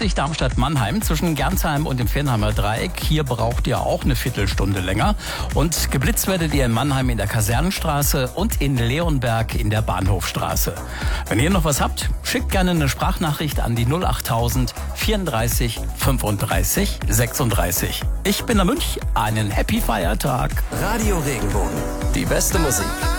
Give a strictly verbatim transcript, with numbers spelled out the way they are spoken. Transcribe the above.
vierzig Darmstadt-Mannheim zwischen Gernsheim und dem Viernheimer Dreieck. Hier braucht ihr auch eine Viertelstunde länger. Und geblitzt werdet ihr in Mannheim in der Kasernenstraße und in Leonberg in der Bahnhofstraße. Wenn ihr noch was habt, schickt gerne eine Sprachnachricht an die null achttausend vierunddreißig fünfunddreißig sechsunddreißig. Ich bin der Münch, einen Happy Feiertag. Radio Regenbogen, die beste Musik.